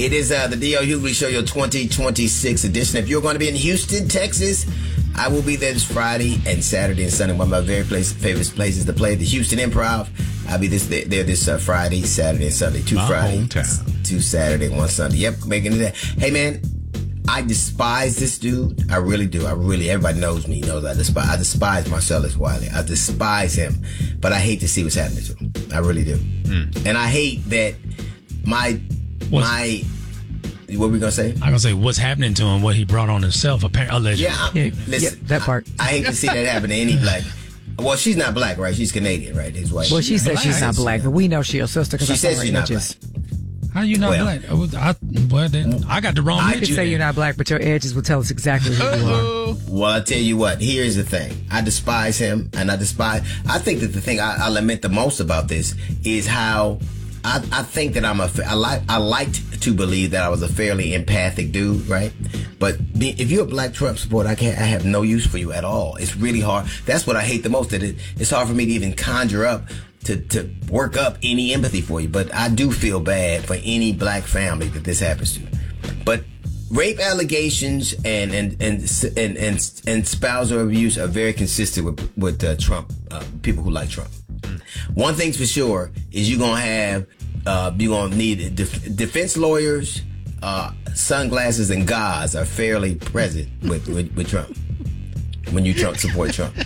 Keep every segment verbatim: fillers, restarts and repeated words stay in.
It is uh, the D L Hughley Show, your twenty twenty-six edition. If you're going to be in Houston, Texas, I will be there this Friday and Saturday and Sunday. One of my very place, favorite places to play, the Houston Improv. I'll be this there this uh, Friday, Saturday, and Sunday. Two my Friday, hometown. two Saturday, one Sunday. Yep, making it there. Hey, man, I despise this dude. I really do. I really, everybody knows me, knows I despise, I despise Marcellus Wiley. I despise him, but I hate to see what's happening to him. I really do. Mm. And I hate that my... What's, my, what were we gonna say? I'm gonna say what's happening to him, what he brought on himself, apparently. Allegedly. Yeah, yeah, listen, yeah, that part. I, I hate to see that happen to any black. Well, she's not black, right? She's Canadian, right? His wife. Well, she, she says she's not black, but we know she's your sister. She says she's not black. How you not well, black? I, well, then, I got the wrong. I could say then. You're not black, but your edges will tell us exactly who you are. Well, I'll tell you what. Here's the thing. I despise him, and I despise. I think that the thing I, I lament the most about this is how. I, I think that I'm a, I like, I liked to believe that I was a fairly empathic dude, right? But if you're a black Trump supporter, I can't, I have no use for you at all. It's really hard. That's what I hate the most, that it, it's hard for me to even conjure up, to, to work up any empathy for you. But I do feel bad for any black family that this happens to. But rape allegations and, and, and, and, and, and spousal abuse are very consistent with, with uh, Trump, uh, people who like Trump. One thing's for sure is you're going to have, uh, you're going to need def- defense lawyers, uh, sunglasses and gauze are fairly present with, with, with Trump when you Trump support Trump.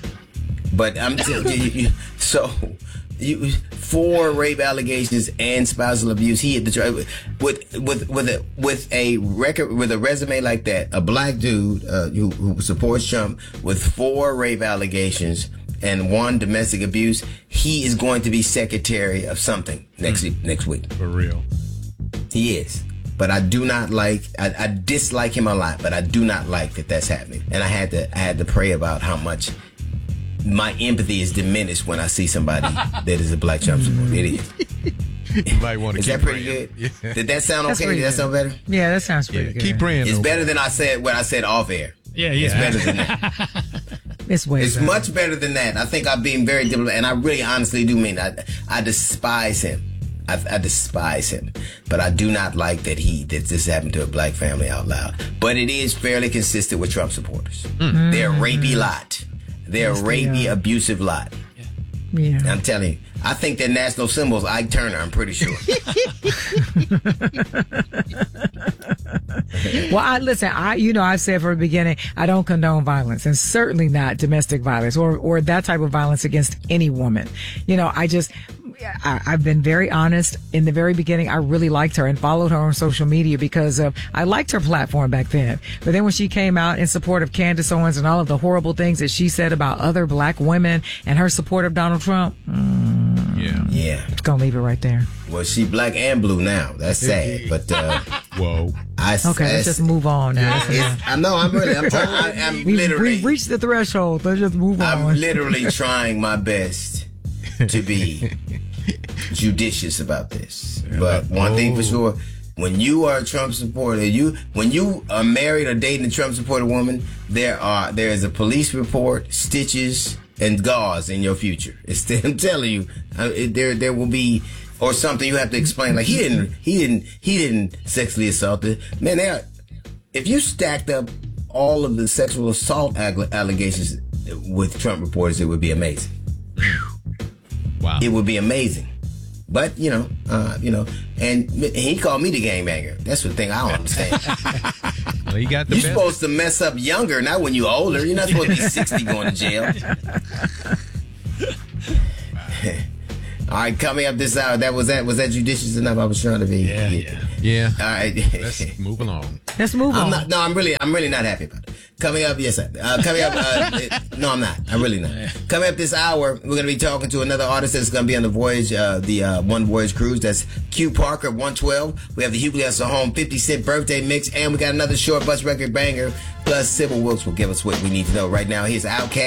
But I'm telling you, so you, four rape allegations and spousal abuse. He had the with with with a with a record with a resume like that, a black dude uh, who, who supports Trump with four rape allegations and one domestic abuse, he is going to be secretary of something next mm. next week. For real. He is. But I do not like, I, I dislike him a lot, but I do not like that that's happening. And I had to, I had to pray about how much my empathy is diminished when I see somebody that is a black Trump supporter. It is. You might want to is keep that pretty praying. good? Yeah. Did that sound That's okay? Did that sound better? Yeah, that sounds pretty yeah, good. Keep praying. It's though. better than I said what I said off air. Yeah, yeah. It's better than that. It's way It's better. much better than that. I think I'm being very diplomatic, and I really honestly do mean I, I despise him. I, I despise him, but I do not like that he that this happened to a black family out loud. But it is fairly consistent with Trump supporters. Mm. They're a rapey lot. They're Yes, a rapey, they are. abusive lot. Yeah. I'm telling you. I think their national symbol's Ike Turner. I'm pretty sure. Well, I listen. I, you know, I've said from the beginning, I don't condone violence, and certainly not domestic violence or or that type of violence against any woman. You know, I just. I, I've been very honest. In the very beginning, I really liked her and followed her on social media because of, I liked her platform back then. But then when she came out in support of Candace Owens and all of the horrible things that she said about other black women and her support of Donald Trump, mm, yeah, yeah, it's gonna leave it right there. Well, she black and blue now. That's sad, but uh, whoa. I, okay, let's just move on now. Yeah, I know. I'm really. I'm trying. I, I'm we've, literally. We've reached the threshold. Let's just move I'm on. I'm literally trying my best to be judicious about this. But one oh. thing for sure, when you are a Trump supporter, you when you are married or dating a Trump supporter woman, there are there is a police report, stitches, and gauze in your future. It's, I'm telling you, uh, it, there there will be or something you have to explain. Like he didn't he didn't he didn't sexually assault her. Man, they are, if you stacked up all of the sexual assault allegations with Trump reporters, it would be amazing. Wow. It would be amazing. But, you know, uh, you know, and he called me the gangbanger. That's the thing I don't understand. Well, he got the You're best. supposed to mess up younger, not when you're older. You're not supposed to be sixty going to jail. All right, coming up this hour, that was that was that judicious enough? I was trying to be. Yeah, yeah. Yeah. All right. Let's move along. Let's move I'm on. not, no, I'm really, I'm really not happy about it. Coming up, yes, sir. Uh, coming up, uh, it, no, I'm not. I'm really not. Coming up this hour, we're going to be talking to another artist that's going to be on the Voyage, uh, the uh, One Voyage cruise. That's Q Parker, one twelve. We have the Hughley Us at Home fifty cent birthday mix, and we got another short bus record banger. Plus, Sybil Wilkes will give us what we need to know right now. Here's Outkast.